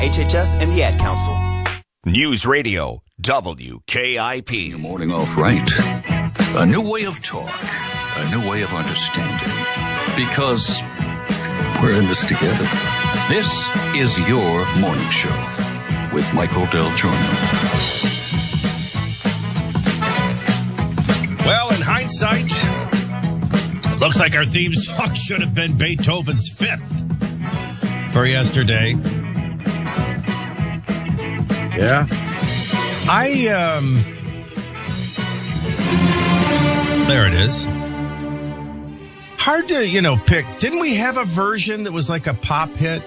HHS and the Ad Council. News Radio, WKIP. Your morning off right. A new way of talk. A new way of understanding. Because we're in this together. This is your morning show with Michael Del Giorno. Well, in hindsight, it looks like our theme song should have been Beethoven's Fifth for yesterday. Yeah. There it is. Hard to, pick. Didn't we have a version that was like a pop hit?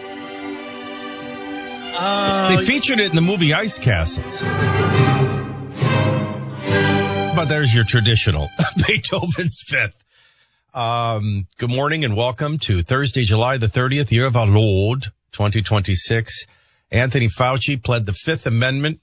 They featured it in the movie Ice Castles. But there's your traditional Beethoven's Fifth. Good morning and welcome to Thursday, July the 30th, year of our Lord, 2026. Anthony Fauci pled the Fifth Amendment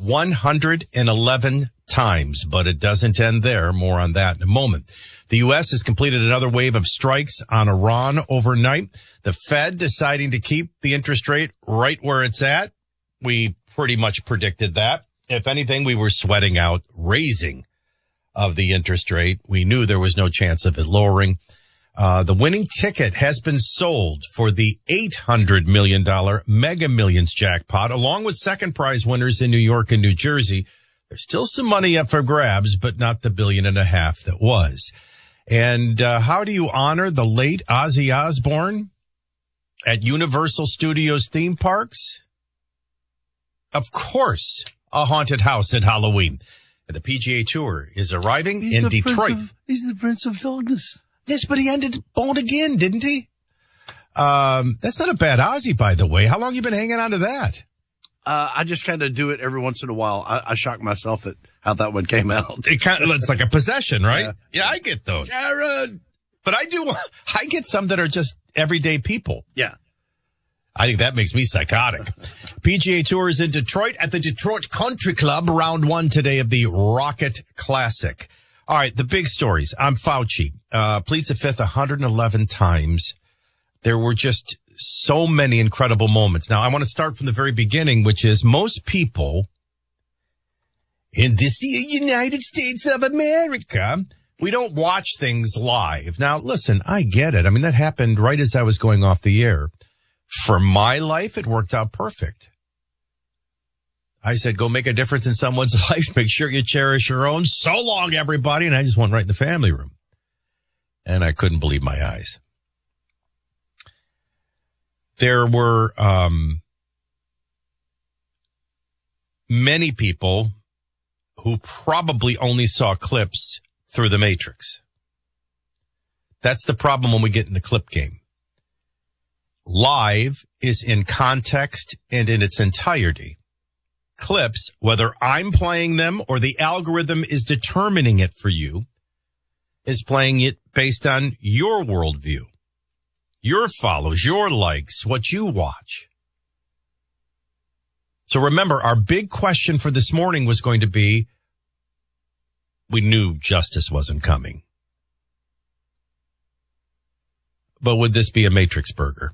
111 times, but it doesn't end there. More on that in a moment. The U.S. has completed another wave of strikes on Iran overnight. The Fed deciding to keep the interest rate right where it's at. We pretty much predicted that. If anything, we were sweating out raising of the interest rate. We knew there was no chance of it lowering. The winning ticket has been sold for the $800 million Mega Millions jackpot, along with second prize winners in New York and New Jersey. There's still some money up for grabs, but not the $1.5 billion that was. And how do you honor the late Ozzy Osbourne at Universal Studios theme parks? Of course, a haunted house at Halloween. And the PGA Tour is arriving in Detroit. He's the Prince of Darkness. Yes, but he ended born again, didn't he? That's not a bad Ozzy, by the way. How long you been hanging on to that? I just kind of do it every once in a while. I shock myself at how that one came out. It's like a possession, right? Yeah, I get those. Sharon! But I get some that are just everyday people. Yeah. I think that makes me psychotic. PGA Tour is in Detroit at the Detroit Country Club, round one today of the Rocket Classic. All right, the big stories. I'm Fauci. Pleads the Fifth 111 times. There were just so many incredible moments. Now, I want to start from the very beginning, which is most people in this United States of America, we don't watch things live. Now, listen, I get it. I mean, that happened right as I was going off the air. For my life, it worked out perfect. I said, go make a difference in someone's life. Make sure you cherish your own. So long, everybody. And I just went right in the family room. And I couldn't believe my eyes. There were many people who probably only saw clips through the Matrix. That's the problem when we get in the clip game. Live is in context and in its entirety. Clips, whether I'm playing them or the algorithm is determining it for you, is playing it based on your worldview, your follows, your likes, what you watch. So remember, our big question for this morning was going to be, we knew justice wasn't coming. But would this be a Matrix burger?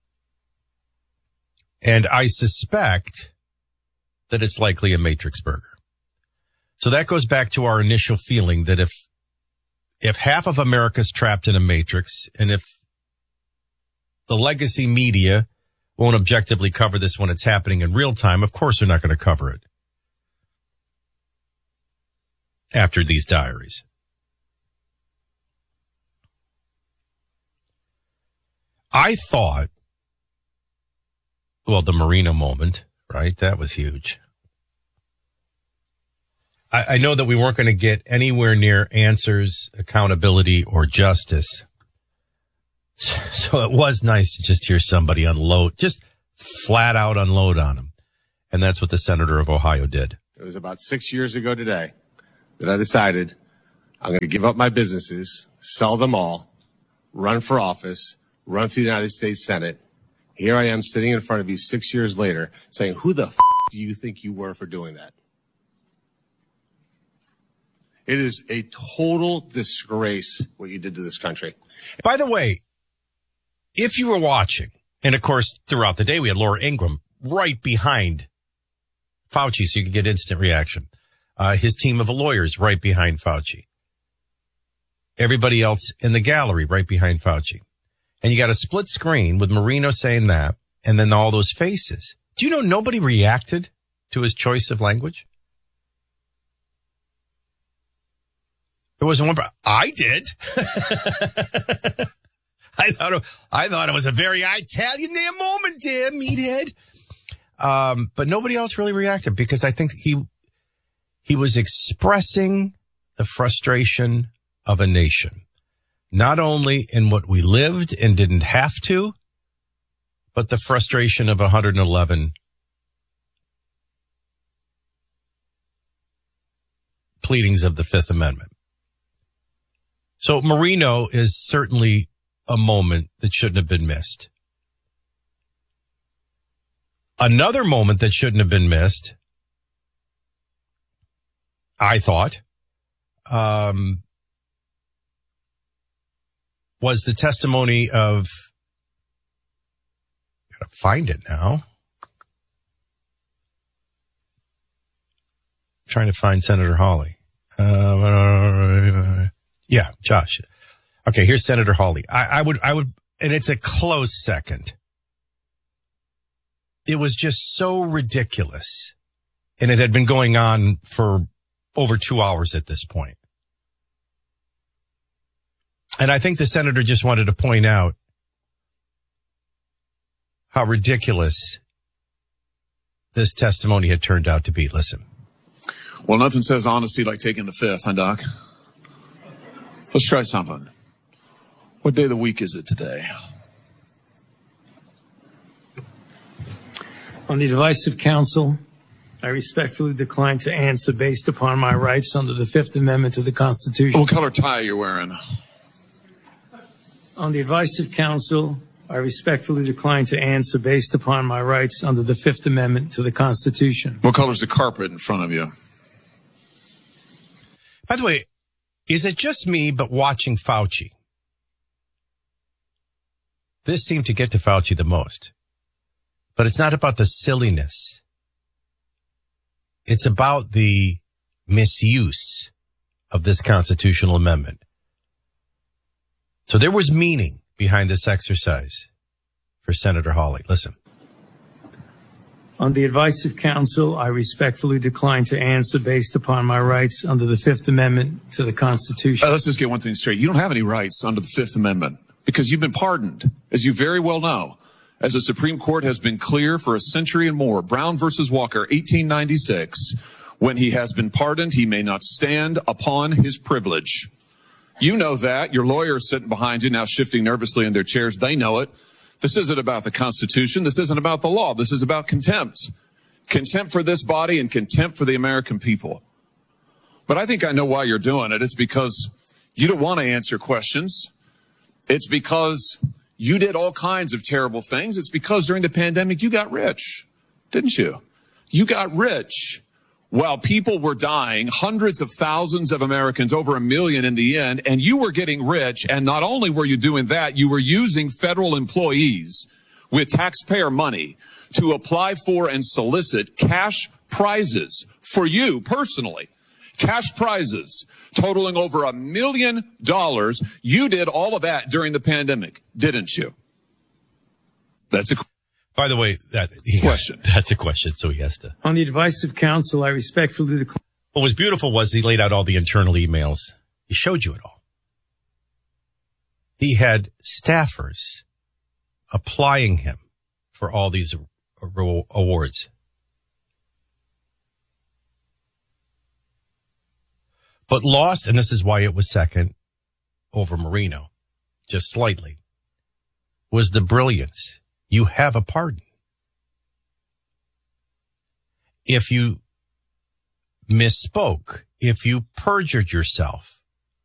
And I suspect that it's likely a Matrix burger. So that goes back to our initial feeling that if half of America's trapped in a matrix, and if the legacy media won't objectively cover this when it's happening in real time, of course they're not going to cover it after these diaries. I thought, well, the Marina moment, right? That was huge. I know that we weren't going to get anywhere near answers, accountability, or justice. So it was nice to just hear somebody unload, just flat out unload on him. And that's what the senator of Ohio did. It was about 6 years ago today that I decided I'm going to give up my businesses, sell them all, run for office, run for the United States Senate. Here I am sitting in front of you 6 years later saying, who the do you think you were for doing that? It is a total disgrace what you did to this country. By the way, if you were watching, and of course throughout the day we had Laura Ingraham right behind Fauci so you could get instant reaction. His team of lawyers right behind Fauci. Everybody else in the gallery right behind Fauci. And you got a split screen with Marino saying that, and then all those faces. Do you know nobody reacted to his choice of language? There wasn't one, but I did. I thought it was a very Italian there moment there, meathead. But nobody else really reacted because I think he was expressing the frustration of a nation, not only in what we lived and didn't have to, but the frustration of 111 pleadings of the Fifth Amendment. So Marino is certainly a moment that shouldn't have been missed. Another moment that shouldn't have been missed, I thought, was the testimony of, gotta find it now. Trying to find Senator Hawley. Yeah, Josh. Okay, here's Senator Hawley. I would, and it's a close second. It was just so ridiculous. And it had been going on for over 2 hours at this point. And I think the senator just wanted to point out how ridiculous this testimony had turned out to be. Listen. Well, nothing says honesty like taking the fifth, huh, Doc? Let's try something. What day of the week is it today? On the advice of counsel, I respectfully decline to answer based upon my rights under the Fifth Amendment to the Constitution. What color tie are you wearing? On the advice of counsel, I respectfully decline to answer based upon my rights under the Fifth Amendment to the Constitution. What color's the carpet in front of you? By the way, is it just me, but watching Fauci? This seemed to get to Fauci the most. But it's not about the silliness. It's about the misuse of this constitutional amendment. So there was meaning behind this exercise for Senator Hawley. Listen. On the advice of counsel, I respectfully decline to answer based upon my rights under the Fifth Amendment to the Constitution. Let's just get one thing straight. You don't have any rights under the Fifth Amendment because you've been pardoned, as you very well know. As the Supreme Court has been clear for a century and more, Brown versus Walker, 1896, when he has been pardoned, he may not stand upon his privilege. You know that. Your lawyers sitting behind you now shifting nervously in their chairs. They know it. This isn't about the Constitution. This isn't about the law. This is about contempt. Contempt for this body and contempt for the American people. But I think I know why you're doing it. It's because you don't want to answer questions. It's because you did all kinds of terrible things. It's because during the pandemic, you got rich, didn't you? You got rich while people were dying, hundreds of thousands of Americans, over 1 million in the end, and you were getting rich. And not only were you doing that, you were using federal employees with taxpayer money to apply for and solicit cash prizes for you personally. Cash prizes totaling over $1 million. You did all of that during the pandemic, didn't you? That's a By the way, question. That's a question, so he has to. On the advice of counsel, I respectfully decline. What was beautiful was he laid out all the internal emails. He showed you it all. He had staffers applying him for all these awards. But lost, and this is why it was second over Marino, just slightly, was the brilliance. You have a pardon. If you misspoke, if you perjured yourself,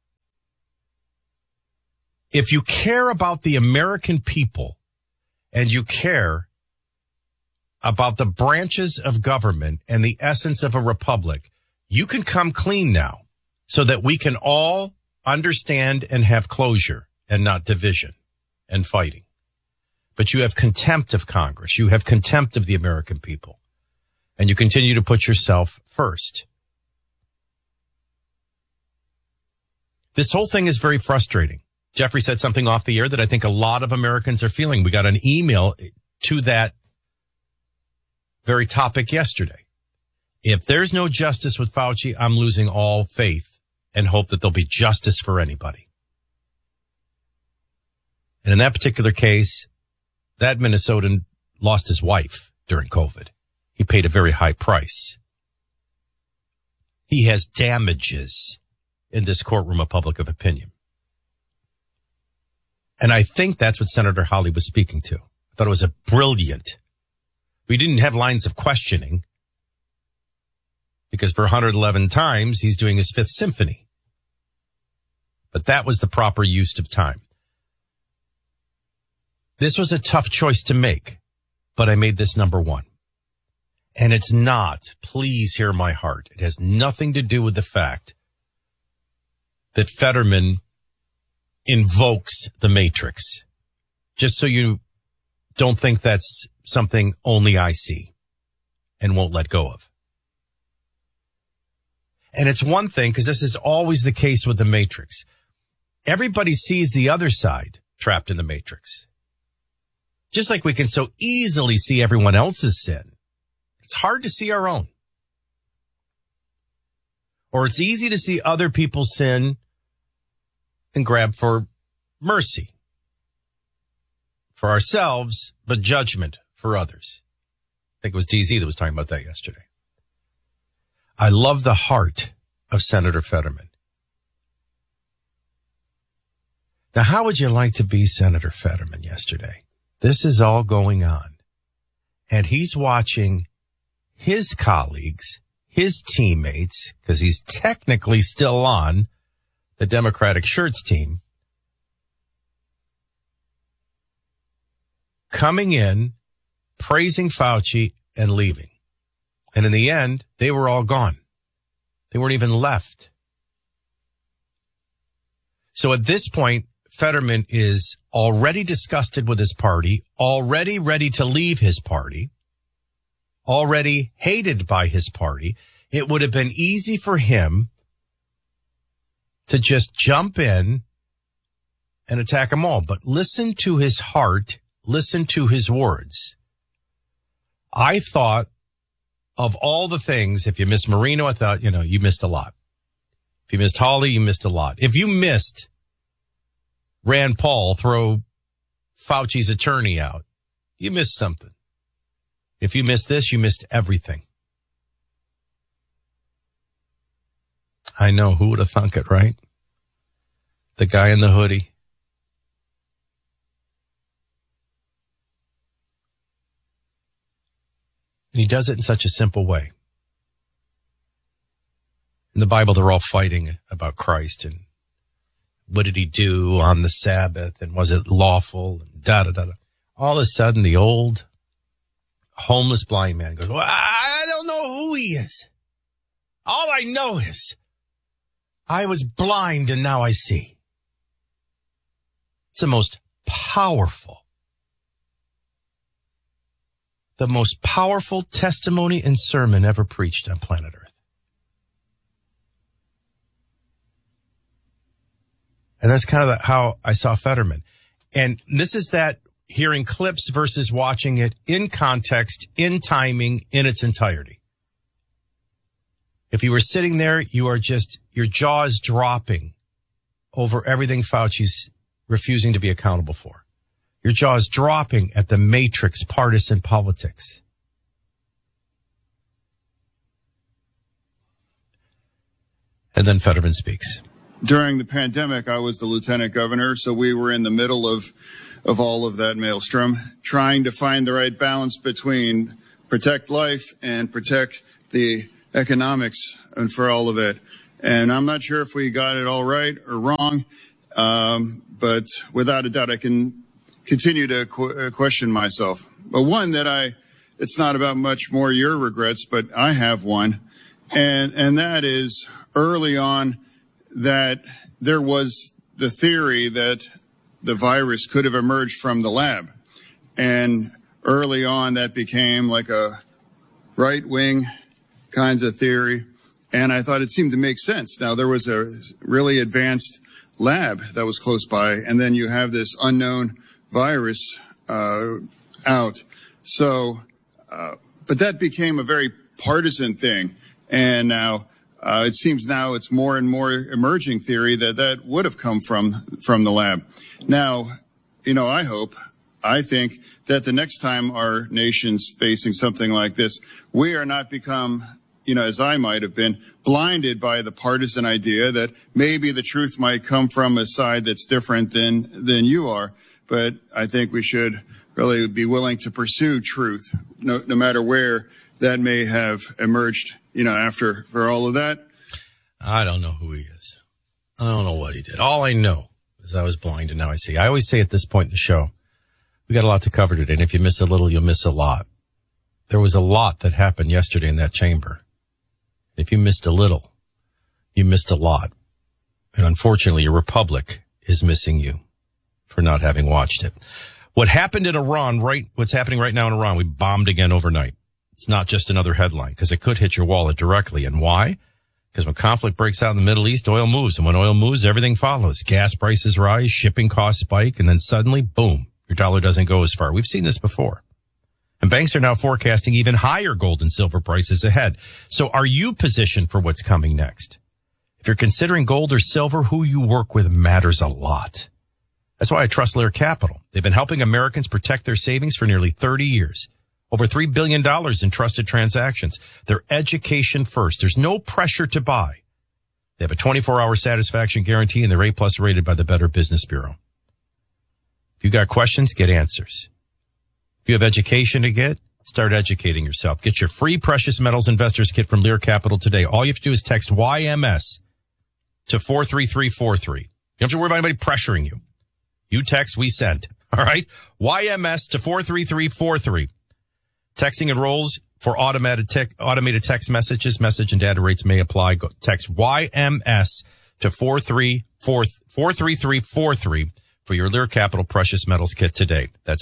if you care about the American people and you care about the branches of government and the essence of a republic, you can come clean now so that we can all understand and have closure and not division and fighting. but you have contempt of Congress. You have contempt of the American people. And you continue to put yourself first. This whole thing is very frustrating. Jeffrey said something off the air that I think a lot of Americans are feeling. We got an email to that very topic yesterday. If there's no justice with Fauci, I'm losing all faith and hope that there'll be justice for anybody. And in that particular case, that Minnesotan lost his wife during COVID. He paid a very high price. He has damages in this courtroom of public opinion. And I think that's what Senator Hawley was speaking to. I thought it was a brilliant. We didn't have lines of questioning because for 111 times he's doing his Fifth Symphony. But that was the proper use of time. This was a tough choice to make, but I made this number one. And it's not, please hear my heart. It has nothing to do with the fact that Fetterman invokes the Matrix. Just so you don't think that's something only I see and won't let go of. And it's one thing, because this is always the case with the Matrix. Everybody sees the other side trapped in the Matrix. Just like we can so easily see everyone else's sin. It's hard to see our own. Or it's easy to see other people's sin and grab for mercy for ourselves, but judgment for others. I think it was DZ that was talking about that yesterday. I love the heart of Senator Fetterman. Now, how would you like to be Senator Fetterman yesterday? This is all going on. And he's watching his colleagues, his teammates, because he's technically still on the Democratic Shirts team, coming in, praising Fauci, and leaving. And in the end, they were all gone. They weren't even left. So at this point, Fetterman is already disgusted with his party, already ready to leave his party, already hated by his party. It would have been easy for him to just jump in and attack them all. But listen to his heart. Listen to his words. I thought of all the things, if you missed Marino, I thought, you missed a lot. If you missed Hawley, you missed a lot. If you missed Rand Paul throw Fauci's attorney out, you missed something. If you missed this, you missed everything. I know, who would have thunk it, right? The guy in the hoodie. And he does it in such a simple way. In the Bible, they're all fighting about Christ and what did he do on the Sabbath and was it lawful and da-da-da-da. All of a sudden, the old homeless blind man goes, well, I don't know who he is. All I know is I was blind and now I see. It's the most powerful testimony and sermon ever preached on planet Earth. And that's kind of how I saw Fetterman. And this is that hearing clips versus watching it in context, in timing, in its entirety. If you were sitting there, your jaw is dropping over everything Fauci's refusing to be accountable for. Your jaw is dropping at the matrix partisan politics. And then Fetterman speaks. During the pandemic, I was the lieutenant governor, so we were in the middle of all of that maelstrom, trying to find the right balance between protect life and protect the economics and for all of it. And I'm not sure if we got it all right or wrong, but without a doubt, I can continue to question myself. But one that it's not about much more your regrets, but I have one. And that is early on that there was the theory that the virus could have emerged from the lab. And early on, that became like a right-wing kinds of theory. And I thought it seemed to make sense. Now, there was a really advanced lab that was close by, and then you have this unknown virus out. So, but that became a very partisan thing. And now it seems now it's more and more emerging theory that would have come from the lab. Now, I think that the next time our nation's facing something like this, we are not become, as I might have been, blinded by the partisan idea that maybe the truth might come from a side that's different than you are. But I think we should really be willing to pursue truth, no matter where that may have emerged, for all of that. I don't know who he is. I don't know what he did. All I know is I was blind and now I see. I always say at this point in the show, we got a lot to cover today. And if you miss a little, you'll miss a lot. There was a lot that happened yesterday in that chamber. If you missed a little, you missed a lot. And unfortunately, your republic is missing you for not having watched it. What happened in Iran, what's happening right now in Iran, we bombed again overnight. It's not just another headline because it could hit your wallet directly. And why? Because when conflict breaks out in the Middle East, oil moves. And when oil moves, everything follows. Gas prices rise, shipping costs spike, and then suddenly, boom, your dollar doesn't go as far. We've seen this before. And banks are now forecasting even higher gold and silver prices ahead. So are you positioned for what's coming next? If you're considering gold or silver, who you work with matters a lot. That's why I trust Lear Capital. They've been helping Americans protect their savings for nearly 30 years. Over $3 billion in trusted transactions. They're education first. There's no pressure to buy. They have a 24-hour satisfaction guarantee, and they're A+ rated by the Better Business Bureau. If you've got questions, get answers. If you have education to get, start educating yourself. Get your free Precious Metals Investors Kit from Lear Capital today. All you have to do is text YMS to 43343. You don't have to worry about anybody pressuring you. You text, we send. All right? YMS to 43343. Texting enrolls for automated text messages. Message and data rates may apply. Text YMS to 43343 for your Lear Capital Precious Metals Kit today. That's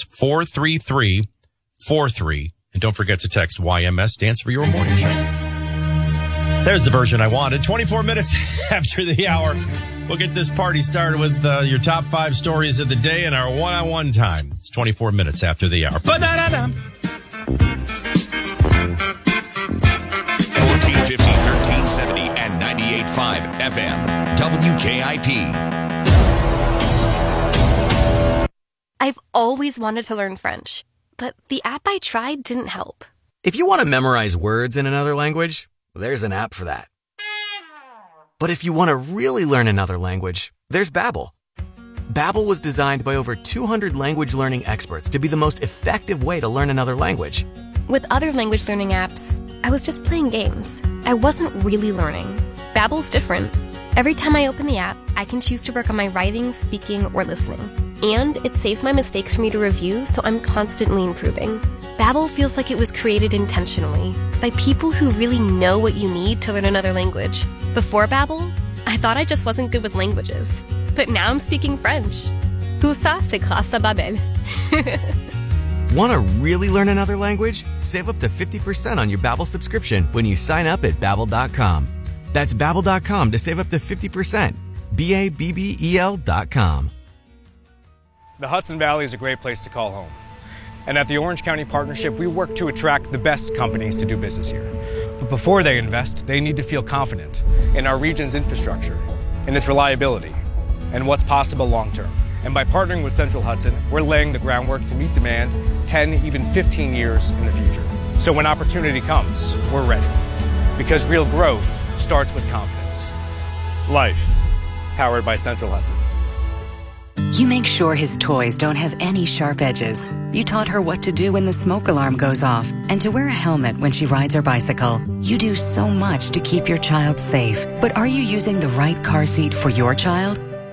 43343. And don't forget to text YMS, stands for your morning show. There's the version I wanted. 24 minutes after the hour. We'll get this party started with your top 5 stories of the day and our one-on-one time. It's 24 minutes after the hour. 1450, 1370, and 98.5 FM. WKIP. I've always wanted to learn French, but the app I tried didn't help. If you want to memorize words in another language, there's an app for that. But if you want to really learn another language, there's Babbel. Babbel was designed by over 200 language learning experts to be the most effective way to learn another language. With other language learning apps, I was just playing games. I wasn't really learning. Babbel's different. Every time I open the app, I can choose to work on my writing, speaking, or listening. And it saves my mistakes for me to review, so I'm constantly improving. Babbel feels like it was created intentionally by people who really know what you need to learn another language. Before Babbel, I thought I just wasn't good with languages. But now I'm speaking French. Tout ça, c'est grâce à Babbel. Want to really learn another language? Save up to 50% on your Babbel subscription when you sign up at Babbel.com. That's Babbel.com to save up to 50%. Babbel.com. The Hudson Valley is a great place to call home. And at the Orange County Partnership, we work to attract the best companies to do business here. But before they invest, they need to feel confident in our region's infrastructure, in its reliability, and what's possible long term. And by partnering with Central Hudson, we're laying the groundwork to meet demand 10, even 15 years in the future. So when opportunity comes, we're ready. Because real growth starts with confidence. Life, powered by Central Hudson. You make sure his toys don't have any sharp edges. You taught her what to do when the smoke alarm goes off and to wear a helmet when she rides her bicycle. You do so much to keep your child safe. But are you using the right car seat for your child?